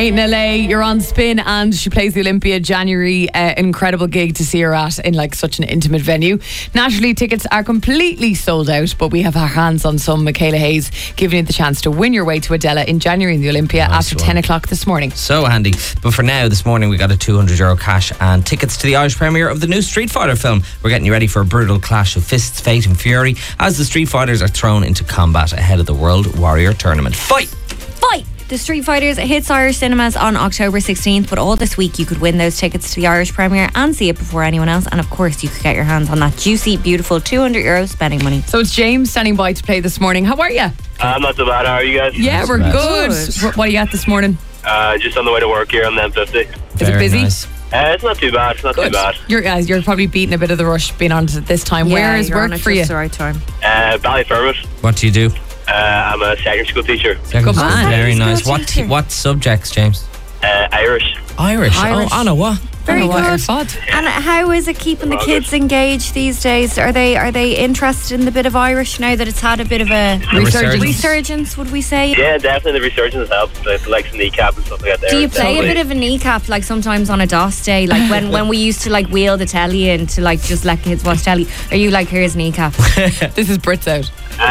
In LA, you're on Spin, and she plays the Olympia January. Incredible gig to see her at in like such an intimate venue. Naturally, tickets are completely sold out, but we have our hands on some. Michaela Hayes giving you the chance to win your way to Adela in January in the Olympia after 10 o'clock this morning. So handy. But for now, this morning we got a €200 cash and tickets to the Irish premiere of the new Street Fighter film. We're getting you ready for a brutal clash of fists, fate and fury as the Street Fighters are thrown into combat ahead of the World Warrior Tournament. Fight! Fight! The Street Fighters hits Irish cinemas on October 16th, but all this week you could win those tickets to the Irish premiere and see it before anyone else, and of course you could get your hands on that juicy, beautiful €200 spending money. So it's James standing by to play this morning. How are you? I'm not so bad. How are you guys? Yeah, we're good. What are you at this morning? Just on the way to work here on the M50. Is it busy? Nice. It's not too bad. It's not too bad. You're probably beating a bit of the rush being on at this time. Yeah, Where is you're work on it for you? just the right time. Ballyfermot. What do you do? I'm a secondary school teacher. Good man. Very nice. Secondary school teacher. What subjects, James? Irish. Irish. Irish. Oh, Anna, what? Very What are good. fod? And how is it keeping the kids engaged these days? Are they interested in the bit of Irish now that it's had a bit of a resurgence, would we say? Yeah, definitely the resurgence helps. Like the kneecap and stuff like that. Do you play a bit of a kneecap like sometimes on a DOS day? Like when we used to like wheel the telly in to like just let kids watch telly? Are you like, here's kneecap? This is Brits out.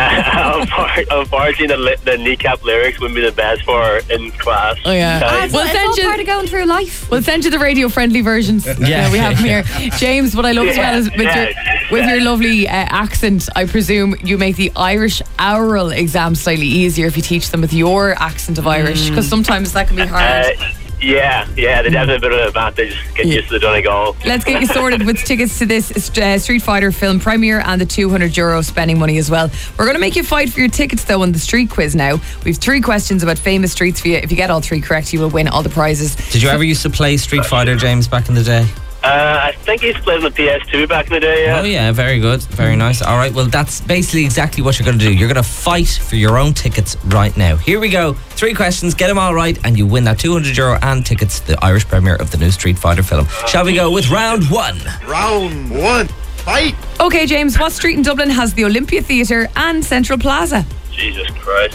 Unfortunately, the kneecap lyrics wouldn't be the best for her in class. Oh, yeah. It's We'll all send you- part of going through life. We'll send you the radio-friendly versions. Yeah, we have them here. James, what I love as well is with your lovely accent, I presume you make the Irish oral exam slightly easier if you teach them with your accent of Irish, because sometimes that can be hard. Yeah, they definitely have a bit of an advantage. Get used to the Donegal. Let's get you sorted with tickets to this Street Fighter film premiere and the €200 spending money as well. We're going to make you fight for your tickets though on the street quiz now. We've 3 questions about famous streets for you. If you get all 3 correct, you will win all the prizes. Did you ever used to play Street Fighter, James, back in the day? I think he used to play on the PS2 back in the day, yeah. Oh yeah, very good, very nice. All right, well that's basically exactly what you're going to do. You're going to fight for your own tickets right now. Here we go. 3 questions, get them all right, and you win that €200 and tickets to the Irish premiere of the new Street Fighter film. Shall we go with round 1? Round 1, fight! Okay, James, what street in Dublin has the Olympia Theatre and Central Plaza? Jesus Christ.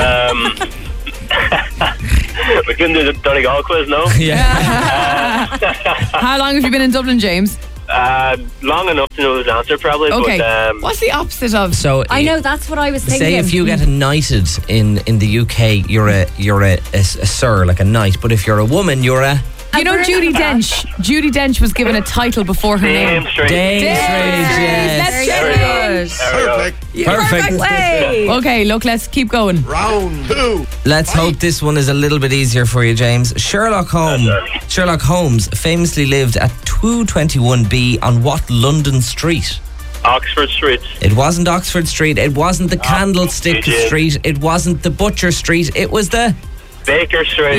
We couldn't do the Donegal quiz, no? Yeah. How long have you been in Dublin, James? Long enough to know his answer, probably. Okay. But, What's the opposite of? So I know, that's what I was thinking. say if you get a knighted in the UK, you're a sir, like a knight. But if you're a woman, you're a You know Judi Dench? Judi Dench was given a title before her name. Dame Street. Dame Street, yes. Let's There we check go. it. There we go. Perfect. Perfect. Way. Okay, look, let's keep going. Round 2, Let's hope this one is a little bit easier for you, James. Sherlock Holmes famously lived at 221B on what London street? Oxford Street. It wasn't Oxford Street. It wasn't the Candlestick it is. Street. It wasn't the Butcher Street. It was the... Baker Street.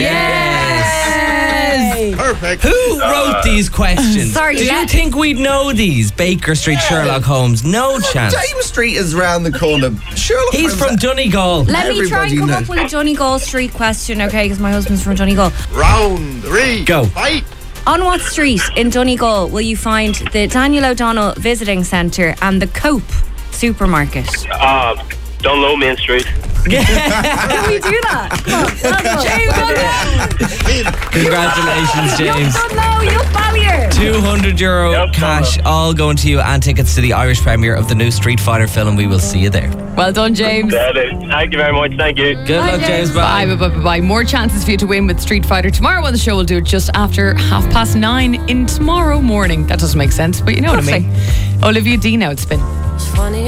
perfect. Who wrote these questions? Sorry, Did you let- think we'd know these? Baker Street, Sherlock Holmes. No chance. James Street is round the corner. Sherlock He's Holmes- from Donegal. Let me try and Everybody come knows. up with a Donegal Street question, okay? Because my husband's from Donegal. Round 3. Go. Fight. On what street in Donegal will you find the Daniel O'Donnell Visiting Centre and the Cope supermarket? Dunlow Main Street. Can we do that? Come on, James, Congratulations, James. Dunlow, you failure. €200 Yep, cash, all going to you, and tickets to the Irish premiere of the new Street Fighter film. We will see you there. Well done, James. Thank you very much. Thank you. Good luck, James. Bye. Bye. More chances for you to win with Street Fighter tomorrow on the show. We'll do it just after 9:30 in tomorrow morning. That doesn't make sense, but you know what I mean. Olivia Dean now, it's been.